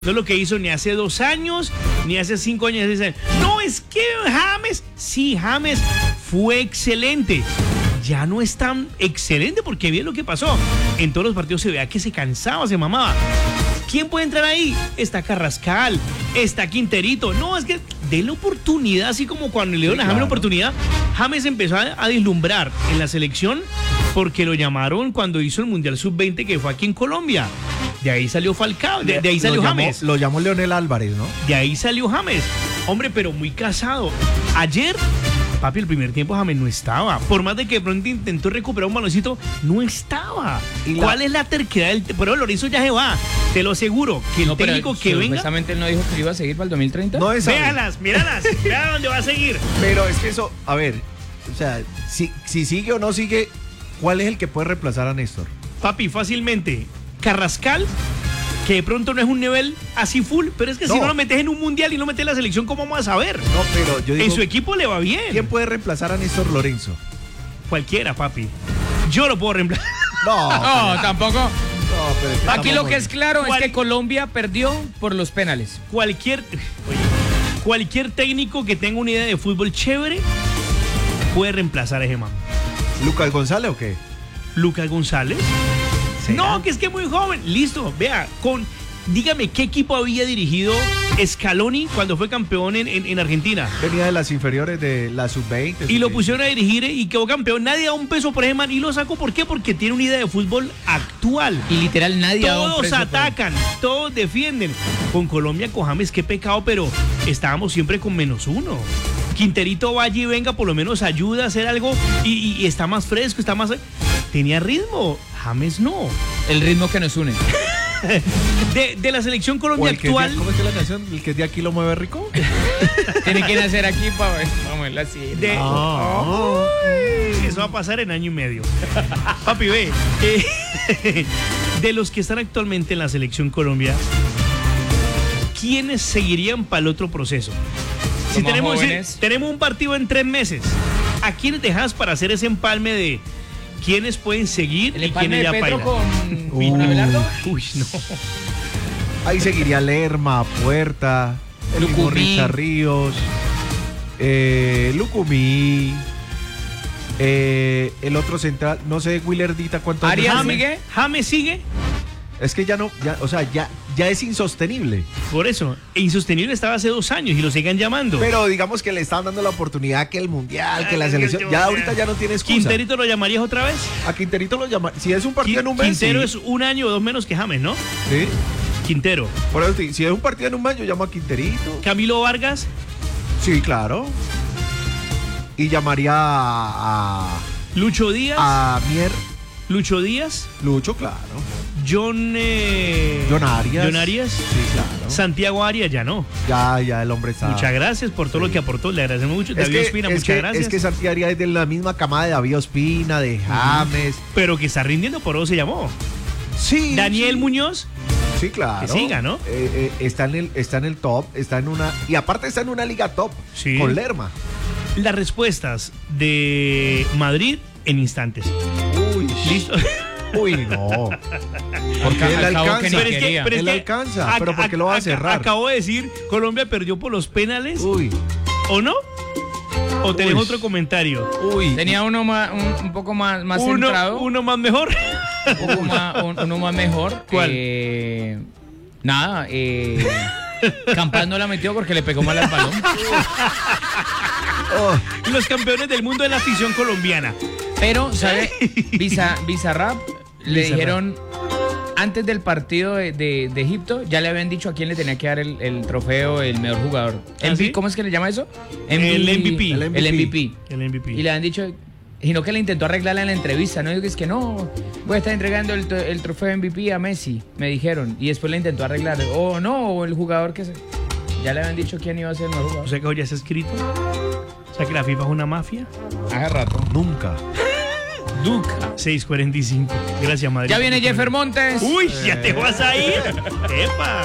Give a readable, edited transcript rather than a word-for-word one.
No es lo que hizo ni hace 2 años, ni hace 5 años. Dicen, no, es que James fue excelente. Ya no es tan excelente porque bien lo que pasó. En todos los partidos se veía que se cansaba, se mamaba. ¿Quién puede entrar ahí? Está Carrascal, está Quinterito. No, es que denle oportunidad, así como cuando le dieron a James la oportunidad. James empezó a deslumbrar en la selección porque lo llamaron cuando hizo el Mundial Sub-20 que fue aquí en Colombia. De ahí salió Falcao, de ahí salió James. Lo llamó Leonel Álvarez, ¿no? De ahí salió James. Hombre, pero muy casado. Ayer, papi, el primer tiempo James no estaba. Por más de que de pronto intentó recuperar un baloncito, no estaba. ¿Cuál es la terquedad del Pero Lorenzo ya se va. Te lo aseguro, que el técnico que venga... Supuestamente él no dijo que iba a seguir para el 2030. No es Véalas, míralas, vea dónde va a seguir. Pero es que eso, a ver, o sea, si sigue o no sigue, ¿cuál es el que puede reemplazar a Néstor? Papi, fácilmente. Carrascal, que de pronto no es un nivel así full, pero es que si no lo metes en un mundial y no metes en la selección, ¿cómo vamos a saber? No, pero yo digo, en su equipo le va bien. ¿Quién puede reemplazar a Néstor Lorenzo? Cualquiera, papi. Yo lo puedo reemplazar. No, tampoco. No, pero Aquí lo que es claro es que Colombia perdió por los penales. Cualquier técnico que tenga una idea de fútbol chévere puede reemplazar a ese man. ¿Lucas González o qué? ¿Lucas González? ¿Será? No, que es que muy joven. Listo, vea, dígame, ¿qué equipo había dirigido Scaloni cuando fue campeón en Argentina? Venía de las inferiores de la Sub-20. Y lo pusieron a dirigir y quedó campeón. Nadie da un peso por ese man y lo sacó. ¿Por qué? Porque tiene una idea de fútbol actual. Y literal nadie da un Todos atacan, todos defienden. Con Colombia, con James, qué pecado, pero estábamos siempre con -1. Quinterito vaya y venga, por lo menos ayuda a hacer algo y está más fresco, tenía ritmo. James no. El ritmo que nos une. De la selección Colombia actual. ¿Cómo es que la canción? ¿El que de aquí lo mueve rico? Tiene que nacer aquí para verla así. Eso va a pasar en año y medio. Papi, ve. De los que están actualmente en la selección Colombia, ¿quiénes seguirían para el otro proceso? Si tenemos un partido en 3 meses, ¿a quiénes dejas para hacer ese empalme de quiénes pueden seguir y quiénes ya bailan? ¿Con Abelardo? Uy, no. Ahí seguiría Lerma, Puerta, el mismo Richard Ríos, Lucumí, el otro central, no sé, Willerdita, ¿cuánto? ¿James sigue? Es que ya es insostenible. Por eso, insostenible estaba hace 2 años y lo sigan llamando. Pero digamos que le están dando la oportunidad que el mundial, que la selección, ya ahorita ya no tiene excusa. ¿Quinterito lo llamarías otra vez? A Quinterito lo llamaría, si es un partido en un mes. Quintero es 1 año o 2 menos que James, ¿no? Sí. Quintero. Por eso, si es un partido en un mes, yo llamo a Quinterito. ¿Camilo Vargas? Sí, claro. Y llamaría a Lucho Díaz. A Mier. Lucho Díaz. Lucho, claro. John Arias. Sí, claro. Santiago Arias ya no. Ya el hombre está. Muchas gracias por todo lo que aportó. Le agradecemos mucho. David Ospina, muchas gracias. Es que Santiago Arias es de la misma camada de David Ospina, de James. Pero que está rindiendo, por eso se llamó. Sí. Daniel Muñoz. Sí, claro. Que siga, ¿no? Está en el top, y aparte está en una liga top, sí, con Lerma. Las respuestas de Madrid en instantes. Uy, listo. Uy, no. Porque él alcanza. Él alcanza. Pero ¿por qué lo va a cerrar? Acabo de decir, Colombia perdió por los penales. Uy. ¿O no? ¿O tenés otro comentario? Uy. Tenía uno un poco más centrado. ¿Uno más mejor? Uno más mejor. ¿Cuál? Nada, Campas no la metió porque le pegó mal al balón. Los campeones del mundo de la afición colombiana. Pero, ¿sabe? Bizarrap le dijeron, antes del partido de Egipto, ya le habían dicho a quién le tenía que dar el trofeo, el mejor jugador. ¿Sí? ¿Cómo es que le llama eso? El MVP. El MVP. Y le han dicho, sino que le intentó arreglarla en la entrevista, ¿no? Es que no, voy a estar entregando el trofeo MVP a Messi, me dijeron. Y después le intentó arreglar, o el jugador que se... Ya le habían dicho quién iba a ser el mejor jugador. O sea que hoy ya se ha escrito. O sea que la FIFA es una mafia. Hace rato. Nunca. Duca. 6:45. Gracias, Madrid. Ya viene Jeffer Montes. Uy, ya te vas a ir. ¡Epa!